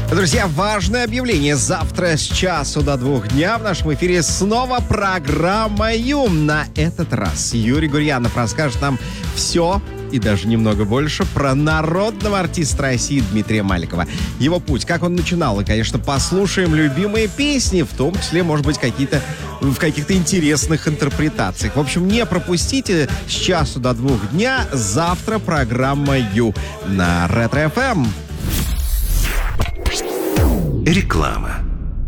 Друзья, важное объявление. Завтра с часу до 2 дня в нашем эфире снова программа «Ю». На этот раз Юрий Гурьянов расскажет нам все и даже немного больше про народного артиста России Дмитрия Маликова. Его путь, как он начинал. И, конечно, послушаем любимые песни, в том числе, может быть, в каких-то интересных интерпретациях. В общем, не пропустите с часу до 2 дня. Завтра программа «Ю» на Ретро-ФМ. Реклама.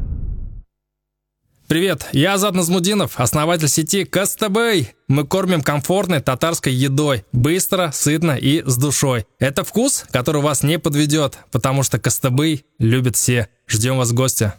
Привет, я Азат Назмудинов, основатель сети Костыбый. Мы кормим комфортной татарской едой, быстро, сытно и с душой. Это вкус, который вас не подведет, потому что Костыбый любят все. Ждем вас в гости.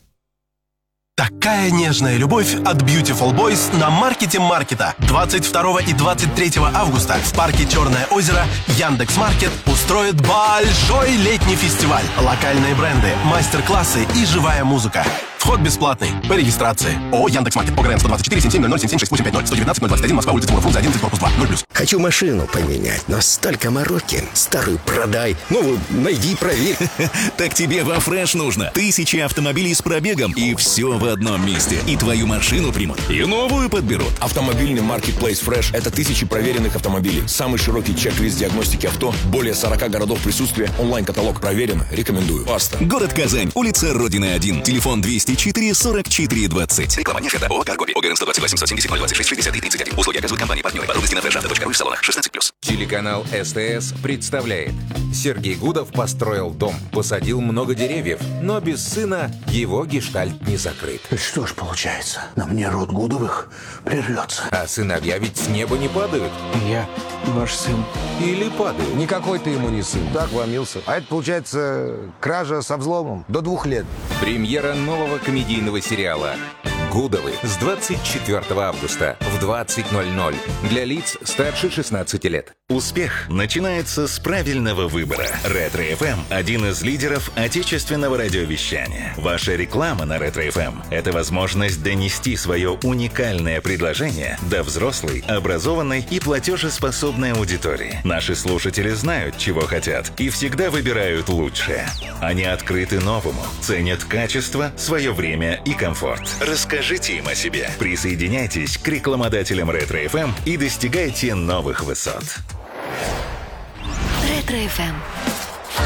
Такая нежная любовь от Beautiful Boys на маркете маркета. 22 и 23 августа в парке Черное озеро Яндекс.Маркет устроит большой летний фестиваль. Локальные бренды, мастер-классы и живая музыка. Вход бесплатный. По регистрации. ООО Яндекс.Маркет. ОГРН 124 77 00 77 6850 119 021 Москва, улица Тимура Фрунзе 11, корпус 2, 0+. Хочу машину поменять, но столько мороки. Старую продай, новую найди, проверь. Так тебе во Фреш нужно. 1000 автомобилей с пробегом и все в одном месте. И твою машину примут, и новую подберут. Автомобильный маркетплейс Fresh — это 1000 проверенных автомобилей. Самый широкий чек-лист диагностики авто, более 40 городов присутствия, онлайн-каталог проверен. Рекомендую. Паста. Город Казань, улица Родины 1, телефон 204 44 20. Реклама не ООО «Каргоби». ОГРН 128 770 026 63 31. Услуги оказывают компании-партнеры. Подробности на freshauto.ru и в салонах 16+. Телеканал СТС представляет. Сергей Гудов построил дом, посадил много деревьев, но без сына его гештальт не закрыт. Что ж получается, на мне род Гудовых прервется. А сыновья ведь с неба не падают. Я ваш сын. Или падают. Никакой ты ему не сын. Так вломился. А это, получается, кража со взломом до 2 лет. Премьера нового комедийного сериала «Гудовы» с 24 августа в 20:00 для лиц старше 16 лет. Успех начинается с правильного выбора. Ретро-ФМ – один из лидеров отечественного радиовещания. Ваша реклама на Ретро-ФМ – это возможность донести свое уникальное предложение до взрослой, образованной и платежеспособной аудитории. Наши слушатели знают, чего хотят, и всегда выбирают лучшее. Они открыты новому, ценят качество, свое время и комфорт. Расскажите им о себе. Присоединяйтесь к рекламодателям Ретро-ФМ и достигайте новых высот. Ретро-ФМ.